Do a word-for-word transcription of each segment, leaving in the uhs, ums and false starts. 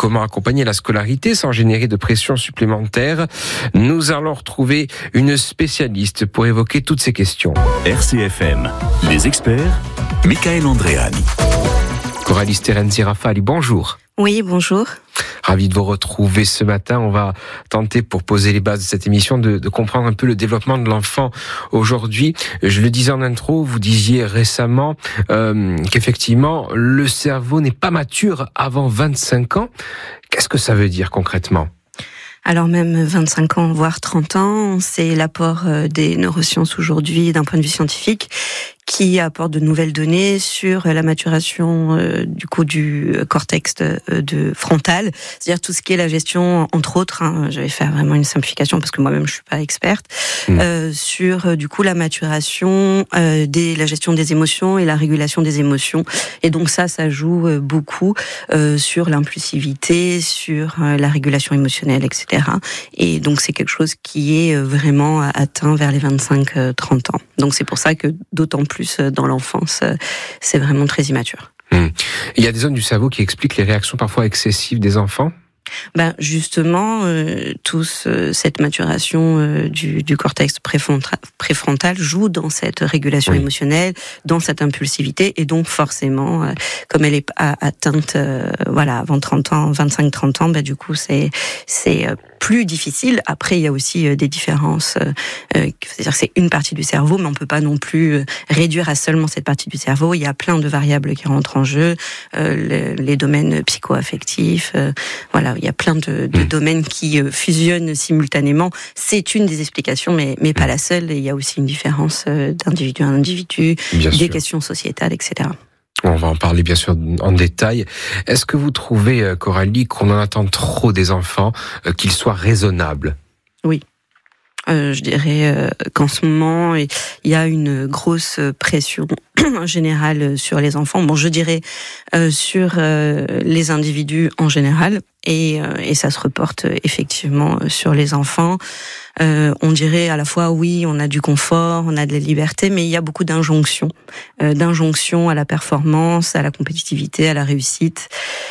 comment accompagner la scolarité sans générer de pression supplémentaire. Nous allons retrouver une spécialiste pour évoquer toutes ces questions. R C F M, les experts, Michael Andréani. Coralie Sterenzi-Rafali, bonjour. Oui, bonjour. Ravi de vous retrouver ce matin. On va tenter, pour poser les bases de cette émission, de, de comprendre un peu le développement de l'enfant aujourd'hui. Je le disais en intro, vous disiez récemment euh, qu'effectivement, le cerveau n'est pas mature avant vingt-cinq ans. Qu'est-ce que ça veut dire concrètement ? Alors même vingt-cinq ans, voire trente ans, c'est l'apport des neurosciences aujourd'hui d'un point de vue scientifique qui apporte de nouvelles données sur la maturation euh, du coup du cortex de, de frontal, c'est-à-dire tout ce qui est la gestion, entre autres, hein, je vais faire vraiment une simplification parce que moi-même je suis pas experte, mmh. euh, sur du coup la maturation, euh, des, la gestion des émotions et la régulation des émotions. Et donc ça, ça joue euh, beaucoup euh, sur l'impulsivité, sur euh, la régulation émotionnelle, et cetera. Et donc c'est quelque chose qui est vraiment atteint vers les vingt-cinq trente ans. Donc c'est pour ça que d'autant plus plus dans l'enfance, c'est vraiment très immature. Mmh. Il y a des zones du cerveau qui expliquent les réactions parfois excessives des enfants ? Ben justement, euh, tous euh, cette maturation euh, du, du cortex préfrontal, préfrontal joue dans cette régulation oui. émotionnelle, dans cette impulsivité, et donc forcément, euh, comme elle est atteinte, euh, voilà, avant trente ans, vingt-cinq trente ans, ben du coup c'est c'est euh, plus difficile. Après, il y a aussi euh, des différences. Euh, euh, c'est-à-dire que c'est une partie du cerveau, mais on peut pas non plus euh, réduire à seulement cette partie du cerveau. Il y a plein de variables qui rentrent en jeu, euh, les, les domaines psycho-affectifs, euh, voilà. Il y a plein de, de mmh. domaines qui euh, fusionnent simultanément. C'est une des explications, mais, mais pas la seule. Et il y a aussi une différence euh, d'individu à individu, bien des sûr. Questions sociétales, et cetera. On va en parler bien sûr en détail. Est-ce que vous trouvez, Coralie, qu'on en attend trop des enfants, euh, qu'ils soient raisonnables ? Oui. Euh, je dirais euh, qu'en ce moment, il y a une grosse pression générale sur les enfants. Bon, je dirais euh, sur euh, les individus en général, et, euh, et ça se reporte effectivement sur les enfants. Euh, on dirait à la fois, oui, on a du confort, on a de la liberté, mais il y a beaucoup d'injonctions, euh, d'injonctions à la performance, à la compétitivité, à la réussite,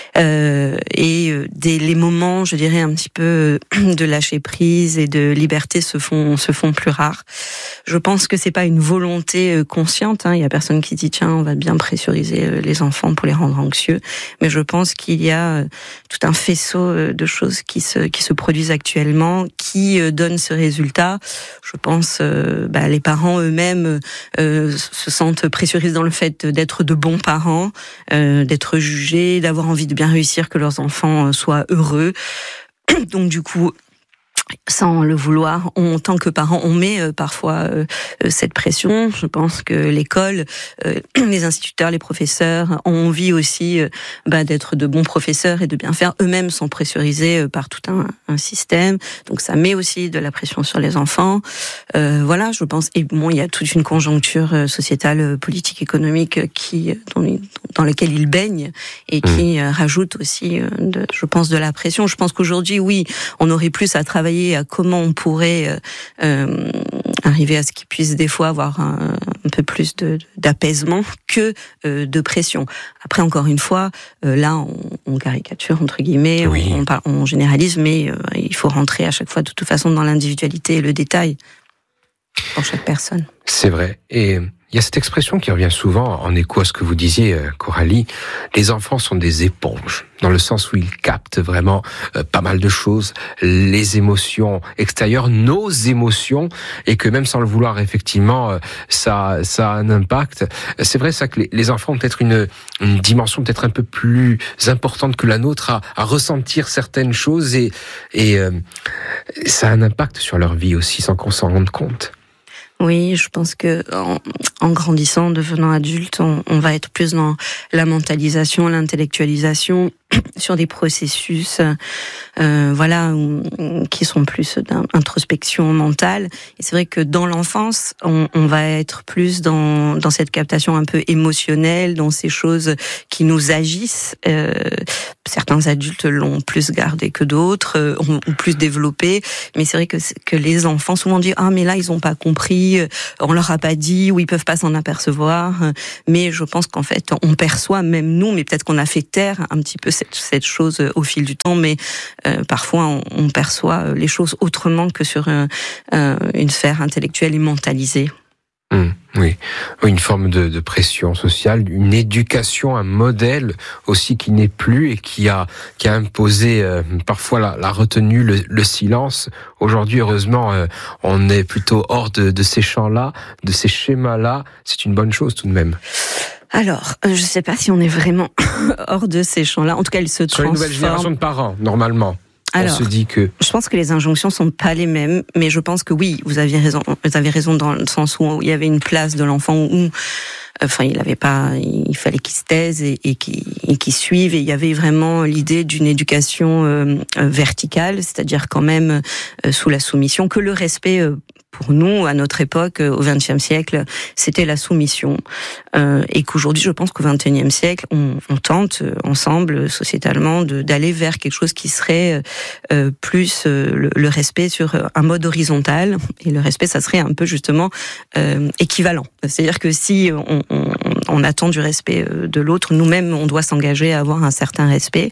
euh, et euh, des, les moments, je dirais, un petit peu de lâcher prise et de liberté se font se font plus rares. Je pense que c'est pas une volonté consciente, hein. Il y a personne qui dit tiens, on va bien pressuriser les enfants pour les rendre anxieux, mais je pense qu'il y a tout un faisceau de choses qui se qui se produisent actuellement, qui donnent ce résultat. Je pense euh, bah, les parents eux-mêmes euh, se sentent pressurisés dans le fait d'être de bons parents, euh, d'être jugés, d'avoir envie de bien réussir, que leurs enfants soient heureux. Donc du coup, sans le vouloir, on, en tant que parents, on met euh, parfois euh, cette pression. Je pense que l'école, euh, les instituteurs, les professeurs ont envie aussi euh, bah, d'être de bons professeurs et de bien faire. Eux-mêmes sont pressurisés euh, par tout un, un système. Donc ça met aussi de la pression sur les enfants. Euh, voilà, je pense. Et bon, il y a toute une conjoncture sociétale, politique, économique qui dans, dans laquelle ils baignent et qui mmh. rajoute aussi, de, je pense, de la pression. Je pense qu'aujourd'hui, oui, on aurait plus à travailler à comment on pourrait euh, arriver à ce qu'ils puissent des fois avoir un, un peu plus de, d'apaisement que euh, de pression. Après, encore une fois, euh, là, on, on caricature, entre guillemets, oui. on, on, on généralise, mais euh, il faut rentrer à chaque fois, de toute façon, dans l'individualité et le détail pour chaque personne. C'est vrai. Et il y a cette expression qui revient souvent en écho à ce que vous disiez, Coralie. Les enfants sont des éponges, dans le sens où ils captent vraiment euh, pas mal de choses, les émotions extérieures, nos émotions, et que même sans le vouloir, effectivement, euh, ça, ça a un impact. C'est vrai ça que les, les enfants ont peut-être une, une dimension peut-être un peu plus importante que la nôtre à, à ressentir certaines choses, et, et euh, ça a un impact sur leur vie aussi, sans qu'on s'en rende compte. Oui, je pense que en, en grandissant, devenant adulte, on, on va être plus dans la mentalisation, l'intellectualisation, sur des processus, euh, voilà, qui sont plus d'introspection mentale. Et c'est vrai que dans l'enfance, on, on va être plus dans dans cette captation un peu émotionnelle, dans ces choses qui nous agissent. Euh, certains adultes l'ont plus gardé que d'autres, euh, ont, ont plus développé. Mais c'est vrai que que les enfants souvent disent ah mais là ils ont pas compris, on leur a pas dit, ou ils peuvent pas s'en apercevoir. Mais je pense qu'en fait on perçoit même nous, mais peut-être qu'on a fait taire un petit peu cette cette, cette chose au fil du temps, mais euh, parfois on, on perçoit les choses autrement que sur un, un, une sphère intellectuelle et mentalisée. Mmh, oui, une forme de, de pression sociale, une éducation, un modèle aussi qui n'est plus et qui a qui a imposé euh, parfois la, la retenue, le, le silence. Aujourd'hui, heureusement, euh, on est plutôt hors de, de ces champs-là, de ces schémas-là. C'est une bonne chose tout de même. Alors, je ne sais pas si on est vraiment hors de ces champs-là. En tout cas, ils se transforment. Sur une nouvelle génération de parents, normalement. Alors, on se dit que... je pense que les injonctions sont pas les mêmes, mais je pense que oui, vous aviez raison. Vous avez raison dans le sens où il y avait une place de l'enfant où, enfin, il avait pas, il fallait qu'il se taise et, et qu'il, et qu'il suive. Et il y avait vraiment l'idée d'une éducation euh, verticale, c'est-à-dire quand même euh, sous la soumission, que le respect. Euh, Pour nous, à notre époque, au vingtième siècle, c'était la soumission. Euh, et qu'aujourd'hui, je pense qu'au vingt et unième siècle, on, on tente ensemble, sociétalement, de, d'aller vers quelque chose qui serait euh, plus euh, le, le respect sur un mode horizontal. Et le respect, ça serait un peu justement euh, équivalent. C'est-à-dire que si on, on, on attend du respect de l'autre, nous-mêmes, on doit s'engager à avoir un certain respect.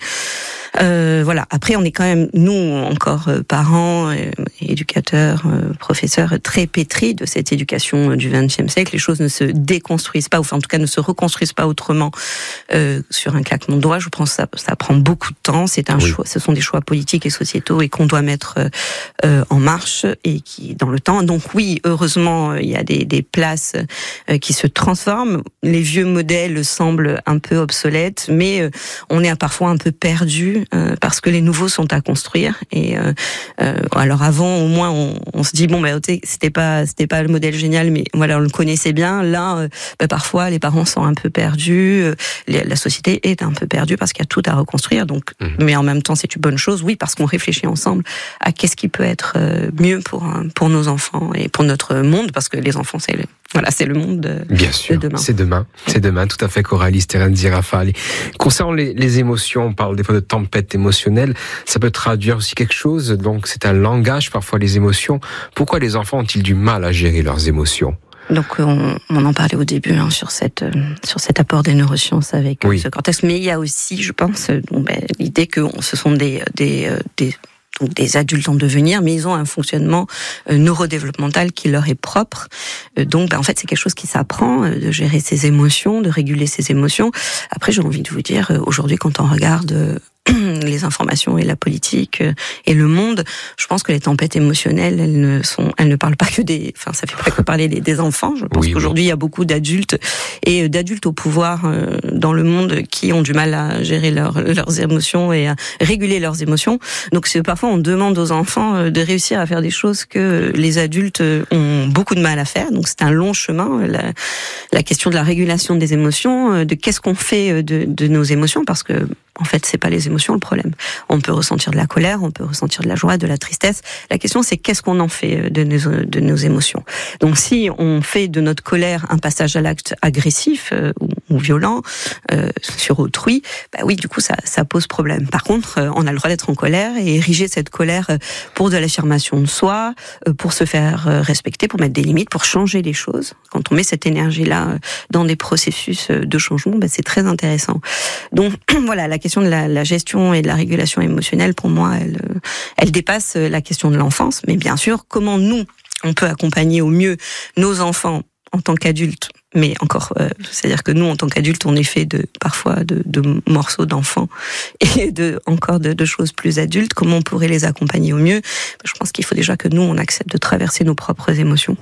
Euh, voilà. Après, on est quand même, nous, encore euh, parents, euh, éducateurs, euh, professeurs, très pétris de cette éducation du vingtième siècle. Les choses ne se déconstruisent pas, ou enfin, en tout cas, ne se reconstruisent pas autrement euh, sur un claquement de doigts. Je pense que ça, ça prend beaucoup de temps. C'est un oui. choix, ce sont des choix politiques et sociétaux et qu'on doit mettre euh, en marche et qui, dans le temps. Donc oui, heureusement, il y a des, des places euh, qui se transforment. Les vieux modèles semblent un peu obsolètes, mais euh, on est parfois un peu perdu. Euh, parce que les nouveaux sont à construire et euh, euh, alors avant au moins on, on se dit bon bah c'était pas c'était pas le modèle génial mais voilà on le connaissait bien là euh, bah, parfois les parents sont un peu perdus euh, les, la société est un peu perdue parce qu'il y a tout à reconstruire donc mmh. mais en même temps c'est une bonne chose oui parce qu'on réfléchit ensemble à qu'est-ce qui peut être euh, mieux pour pour nos enfants et pour notre monde parce que les enfants c'est le, voilà c'est le monde de, bien sûr de demain c'est demain c'est demain tout à fait Coralie Sterenzi-Rafali. Concernant les, les émotions on parle des fois de tempête émotionnelle, ça peut traduire aussi quelque chose, donc c'est un langage parfois les émotions. Pourquoi les enfants ont-ils du mal à gérer leurs émotions ? Donc on, on en parlait au début hein, sur cette sur cet apport des neurosciences avec oui. ce cortex, mais il y a aussi, je pense, bon, ben, l'idée que ce sont des des des donc des adultes en devenir, mais ils ont un fonctionnement euh, neurodéveloppemental qui leur est propre. Euh, donc, ben, en fait, c'est quelque chose qui s'apprend, euh, de gérer ses émotions, de réguler ses émotions. Après, j'ai envie de vous dire, euh, aujourd'hui, quand on regarde euh, les informations et la politique euh, et le monde, je pense que les tempêtes émotionnelles, elles ne sont, elles ne parlent pas que des, enfin, ça fait pas que parler des, des enfants. Je pense oui, qu'aujourd'hui, oui. il y a beaucoup d'adultes et d'adultes au pouvoir euh, dans le monde qui ont du mal à gérer leur, leurs émotions et à réguler leurs émotions. Donc, c'est parfois on demande aux enfants de réussir à faire des choses que les adultes ont beaucoup de mal à faire. Donc, c'est un long chemin. La, la question de la régulation des émotions, de qu'est-ce qu'on fait de, de nos émotions, parce que en fait, c'est pas les émotions le problème. On peut ressentir de la colère, on peut ressentir de la joie, de la tristesse. La question, c'est qu'est-ce qu'on en fait de nos, de nos émotions. Donc, si on fait de notre colère un passage à l'acte agressif euh, ou, ou violent euh, sur autrui, bah oui, du coup, ça, ça pose problème. Par contre, euh, on a le droit d'être en colère et ériger cette colère pour de l'affirmation de soi, euh, pour se faire respecter, pour mettre des limites, pour changer les choses. Quand on met cette énergie-là dans des processus de changement, bah, c'est très intéressant. Donc, voilà, la question de la, la gestion et de la régulation émotionnelle, pour moi, elle, elle dépasse la question de l'enfance. Mais bien sûr, comment nous, on peut accompagner au mieux nos enfants en tant qu'adultes, mais encore, euh, c'est-à-dire que nous, en tant qu'adultes, on est fait de parfois de, de morceaux d'enfants et de encore de, de choses plus adultes. Comment on pourrait les accompagner au mieux ? Je pense qu'il faut déjà que nous, on accepte de traverser nos propres émotions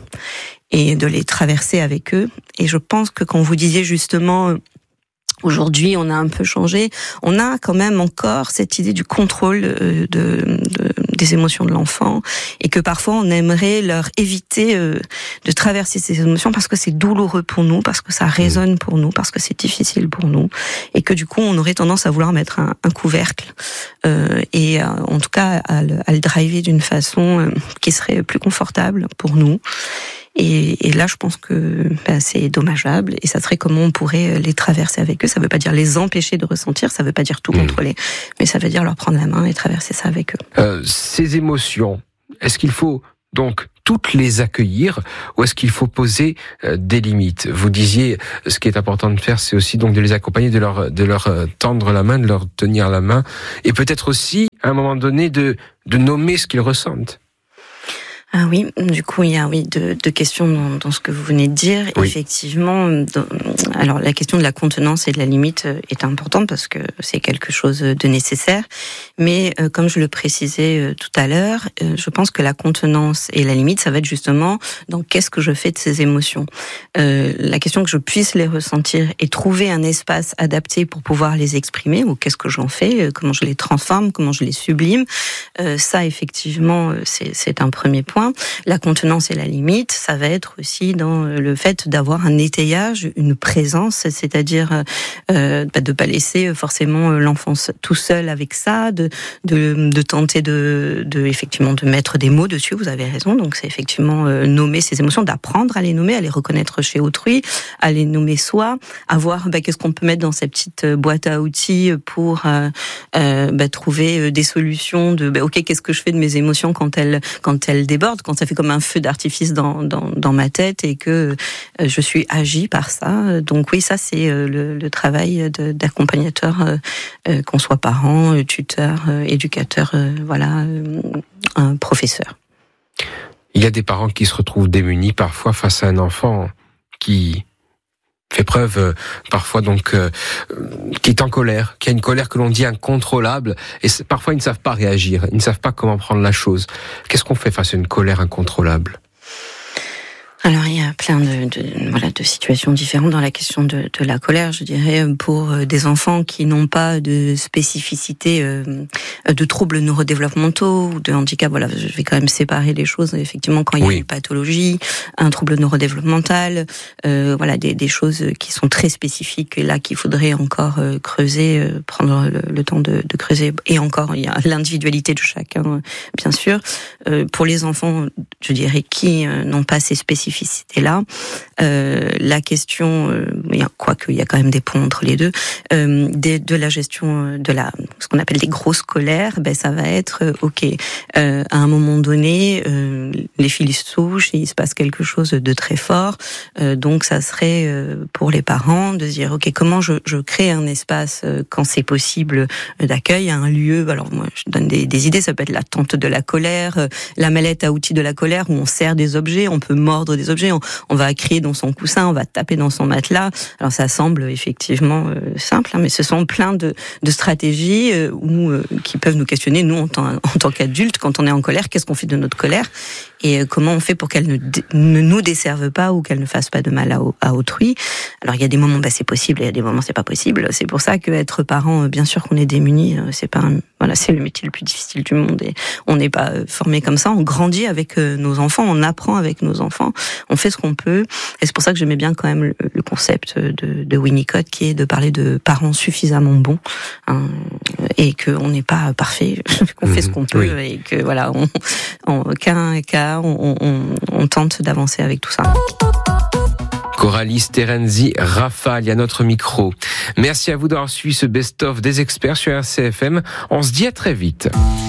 et de les traverser avec eux. Et je pense que quand vous disiez justement aujourd'hui, on a un peu changé. On a quand même encore cette idée du contrôle de, de, des émotions de l'enfant et que parfois on aimerait leur éviter de traverser ces émotions parce que c'est douloureux pour nous, parce que ça résonne pour nous, parce que c'est difficile pour nous et que du coup on aurait tendance à vouloir mettre un, un couvercle euh, et en tout cas à le, à le driver d'une façon qui serait plus confortable pour nous. Et, et là, je pense que ben, c'est dommageable et ça serait comment on pourrait les traverser avec eux. Ça ne veut pas dire les empêcher de ressentir, ça ne veut pas dire tout contrôler, mmh. mais ça veut dire leur prendre la main et traverser ça avec eux. Euh, ces émotions, est-ce qu'il faut donc toutes les accueillir ou est-ce qu'il faut poser euh, des limites? Vous disiez, ce qui est important de faire, c'est aussi donc de les accompagner, de leur, de leur tendre la main, de leur tenir la main, et peut-être aussi, à un moment donné, de, de nommer ce qu'ils ressentent. Ah oui, du coup, il y a oui deux, deux questions dans, dans ce que vous venez de dire. Oui. Effectivement, dans, alors la question de la contenance et de la limite est importante parce que c'est quelque chose de nécessaire. Mais euh, comme je le précisais euh, tout à l'heure, euh, je pense que la contenance et la limite, ça va être justement dans qu'est-ce que je fais de ces émotions. Euh, la question que je puisse les ressentir et trouver un espace adapté pour pouvoir les exprimer, ou qu'est-ce que j'en fais, euh, comment je les transforme, comment je les sublime. Euh, ça, effectivement, c'est, c'est un premier point. La contenance et la limite, ça va être aussi dans le fait d'avoir un étayage, une présence, c'est-à-dire euh, de ne pas laisser forcément l'enfant tout seul avec ça, de, de, de tenter de, de, effectivement, de mettre des mots dessus, vous avez raison, donc c'est effectivement euh, nommer ses émotions, d'apprendre à les nommer, à les reconnaître chez autrui, à les nommer soi, à voir bah, qu'est-ce qu'on peut mettre dans cette petite boîte à outils pour euh, euh, bah, trouver des solutions de bah, ok, qu'est-ce que je fais de mes émotions quand elles, quand elles débordent, quand ça fait comme un feu d'artifice dans, dans, dans ma tête et que euh, je suis agi par ça. Donc oui, ça c'est euh, le, le travail de, d'accompagnateur, euh, euh, qu'on soit parent, euh, tuteur, euh, éducateur, euh, voilà, euh, un professeur. Il y a des parents qui se retrouvent démunis parfois face à un enfant qui fait preuve euh, parfois donc euh, qui est en colère, qui a une colère que l'on dit incontrôlable, et parfois ils ne savent pas réagir, ils ne savent pas comment prendre la chose. Qu'est-ce qu'on fait face à une colère incontrôlable ? Alors il y a plein de, de voilà de situations différentes dans la question de, de la colère, je dirais, pour des enfants qui n'ont pas de spécificité euh, de troubles neurodéveloppementaux ou de handicap. Voilà, je vais quand même séparer les choses. Effectivement, quand il y a oui. une pathologie, un trouble neurodéveloppemental, euh, voilà des, des choses qui sont très spécifiques et là qu'il faudrait encore euh, creuser, euh, prendre le, le temps de, de creuser. Et encore, il y a l'individualité de chacun, bien sûr. Euh, pour les enfants, je dirais qui euh, n'ont pas ces spécificités là, euh, la question, euh, quoique il y a quand même des ponts entre les deux, euh, de, de la gestion de la, ce qu'on appelle des grosses colères, ben ça va être euh, ok. Euh, à un moment donné, euh, les fils se touchent et il se passe quelque chose de très fort. Euh, donc ça serait euh, pour les parents de se dire ok, comment je, je crée un espace euh, quand c'est possible euh, d'accueil, un lieu. Alors moi je donne des, des idées, ça peut être la tente de la colère, euh, la mallette à outils de la colère où on sert des objets, on peut mordre des objets, on, on va crier dans son coussin, on va taper dans son matelas. Alors ça semble effectivement euh, simple, hein, mais ce sont plein de, de stratégies euh, où, euh, qui peuvent nous questionner, nous en tant, en tant qu'adultes, quand on est en colère, qu'est-ce qu'on fait de notre colère et euh, comment on fait pour qu'elle ne, ne nous desserve pas ou qu'elle ne fasse pas de mal à, à autrui. Alors il y a des moments, bah, c'est possible, et il y a des moments, c'est pas possible. C'est pour ça qu'être parent, bien sûr qu'on est démuni, c'est pas, un, voilà, c'est le métier le plus difficile du monde et on n'est pas formé comme ça. On grandit avec nos enfants, on apprend avec nos enfants. On fait ce qu'on peut, et c'est pour ça que j'aimais bien quand même le, le concept de, de Winnicott, qui est de parler de parents suffisamment bons, hein, et qu'on n'est pas parfait, qu'on mmh, fait ce qu'on peut, oui. Et que voilà, on, en cas à cas, on, on, on tente d'avancer avec tout ça. Coralie Sterenzi Raffalia à notre micro. Merci à vous d'avoir suivi ce best-of des experts sur R C F M. On se dit à très vite.